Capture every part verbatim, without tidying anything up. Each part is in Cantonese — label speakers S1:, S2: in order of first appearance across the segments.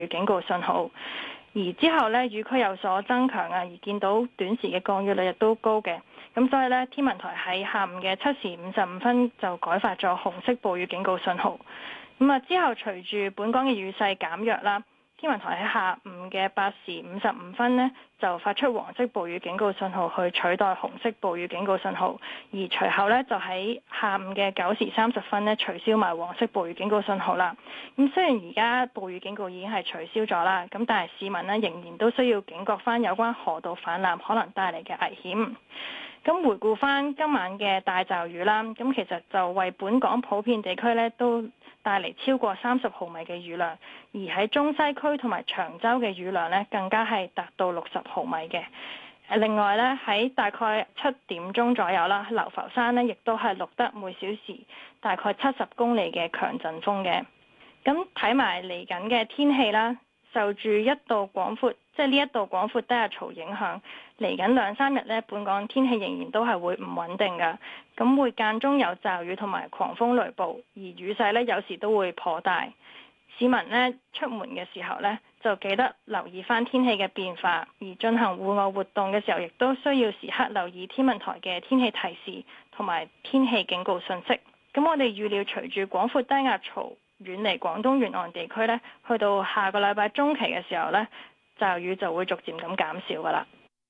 S1: 警告信號。而之後呢，雨區有所增強啊，而見到短時嘅降雨率亦都高嘅。咁所以呢，天文台喺下午嘅七時五十五分就改發咗紅色暴雨警告信號。咁啊，之後隨住本港嘅雨勢減弱啦，天文台喺下午嘅八時五十五分呢，就發出黃色暴雨警告信號去取代紅色暴雨警告信號，而隨後呢，就喺下午嘅九時三十分呢，取消埋黃色暴雨警告信號啦。咁雖然而家暴雨警告已經係取消咗啦，咁但係市民呢，仍然都需要警覺翻有關河道氾濫可能帶嚟嘅危險。咁回顧翻今晚嘅大驟雨啦，咁其實就為本港普遍地區呢都帶嚟超過三十毫米嘅雨量，而喺中西區同埋長洲嘅雨量呢，更加係達到六十毫米嘅。另外呢，喺大概七點鐘左右啦，流浮山呢亦都係錄得每小時大概七十公里嘅強陣風嘅。咁睇埋嚟緊嘅天氣啦，受住一道廣闊，即係呢一道廣闊低壓槽影響，嚟緊兩三日呢，本港天氣仍然都係會唔穩定㗎。咁會間中有驟雨同埋狂風雷暴，而雨勢呢有時都會頗大。市民呢出門嘅時候呢，就記得留意翻天氣嘅變化，而進行戶外活動嘅時候，亦都需要時刻留意天文台嘅天氣提示同埋天氣警告信息。咁我哋預料隨住廣闊低壓槽遠離廣東沿岸地區呢，去到下個禮拜中期嘅時候呢，驟雨就會逐漸咁減少㗎喇。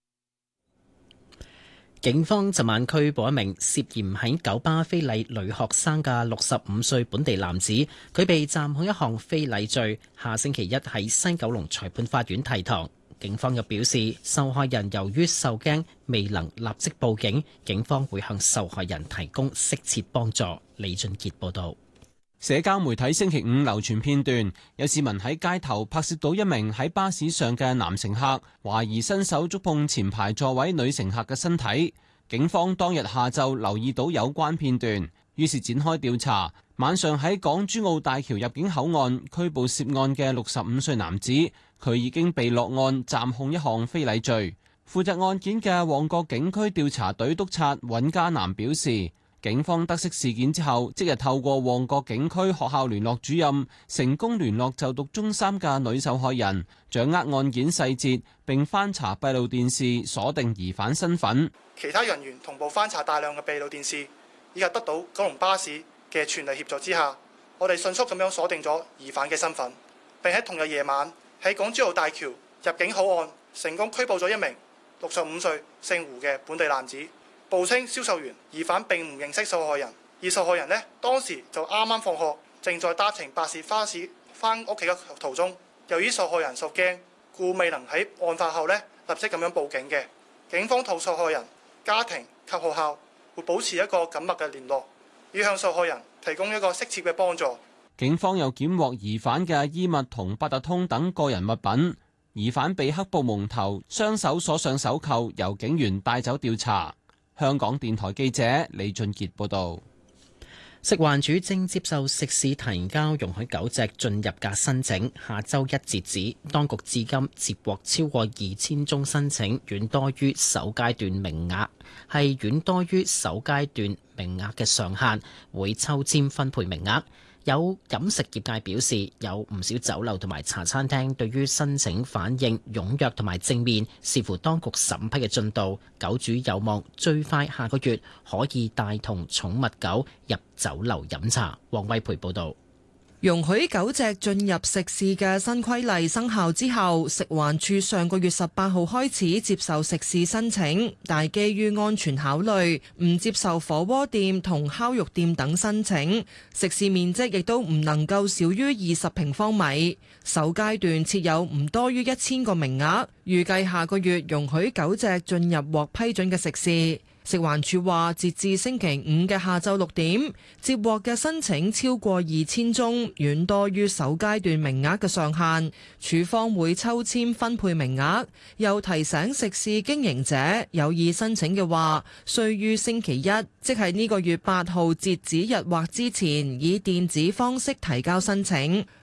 S2: 警方昨晚拘捕一名涉嫌喺九巴非禮女學生嘅六十五歲本地男子，佢被暫控一項非禮罪，下星期一喺西九龍裁判法院提堂。警方又表示，受害人由於受驚未能立即報警，警方會向受害人提供適切幫助。李俊傑報導。
S3: 社交媒體星期五流傳片段，有市民喺街頭拍攝到一名喺巴士上嘅男乘客，懷疑伸手觸碰前排座位女乘客嘅身體。警方當日下晝留意到有關片段，於是展開調查。晚上喺港珠澳大橋入境口岸拘捕涉案嘅六十五歲男子，佢已經被落案暫控一項非禮罪。負責案件嘅旺角警區調查隊督察尹家南表示，警方得悉事件之後，即日透過旺角警區學校聯絡主任，成功聯絡就讀中三嘅女受害人，掌握案件細節，並翻查閉路電視，鎖定疑犯身份。
S4: 其他人員同步翻查大量嘅閉路電視，以及得到九龍巴士嘅全力協助之下，我哋迅速咁樣鎖定咗疑犯嘅身份，並喺同日夜晚喺港珠澳大橋入境口岸成功拘捕咗一名六十五歲姓胡嘅本地男子。報稱銷售員，疑犯並唔認識受害人，而受害人呢，當時就啱啱放學，正在搭乘巴士巴士返屋企嘅途中。由於受害人受驚，故未能喺案發後呢立即咁樣報警嘅。警方同受害人家庭及學校會保持一個緊密嘅聯絡，要向受害人提供一個適切嘅幫助。
S3: 警方又檢獲疑犯嘅衣物同八達通等個人物品，疑犯被黑布蒙頭，雙手鎖上手扣，由警員帶走調查。香港電台記者李俊傑報道。
S2: 食環署正接受食肆提交容許狗隻進入嘅申請，下周一截止。當局至今接獲超過二千宗申請，遠多於首階段名額，係遠多於首階段名額嘅上限，會抽籤分配名額。有飲食業界表示，有唔少酒樓同埋茶餐廳對於申請反應踴躍同埋正面，視乎當局審批嘅進度，狗主有望最快下個月可以帶同寵物狗入酒樓飲茶。黃威培報導。
S5: 容許狗隻進入食肆嘅新規例生效之後，食環署上個月十八號開始接受食肆申請，但基於安全考慮，唔接受火鍋店同烤肉店等申請。食肆面積亦都唔能夠少於二十平方米。首階段設有唔多於一千個名額，預計下個月容許狗隻進入獲批准嘅食肆。食環署話，截至星期五嘅下晝六點，接獲嘅申請超過二千宗，遠多於首階段名額嘅上限。署方會抽籤分配名額，又提醒食肆經營者有意申請嘅話，須於星期一，即係呢個月八號截止日或之前，以電子方式提交申請。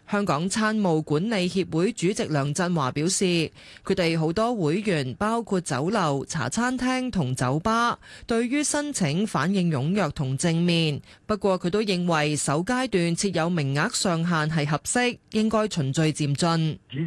S5: 香港餐務管理協會主席梁振華表示，佢哋好多會員，包括酒樓、茶餐廳同酒吧，對於申請反應踴躍同正面。不過佢都認為首階段設有名額上限係合適，應該循序漸進。